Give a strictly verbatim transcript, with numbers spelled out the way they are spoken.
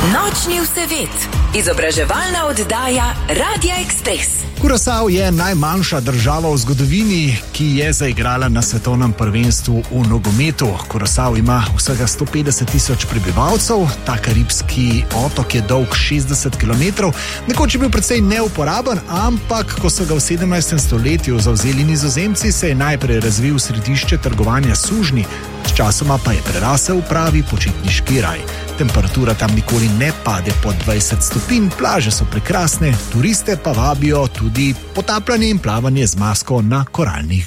Nočni vsevet, izobraževalna oddaja Radia Ekspres. Kurasao je najmanjša država v zgodovini, ki je zaigrala na svetovnem prvenstvu v nogometu. Kurasao ima vsega sto petdeset tisoč prebivalcev, ta karibski otok je dolg šestdeset kilometrov, nekoč je bil precej neuporaben, ampak ko so ga v sedemnajstem stoletju zavzeli Nizozemci, se je najprej razvil v središče trgovanja s sužnji, sčasoma pa je prerasel v pravi počitniški raj. Temperatura tam nikoli ne pade pod dvajset stopinj, plaže so prekrasne, turiste pa vabijo tudi potapljanje in plavanje z masko na koralnih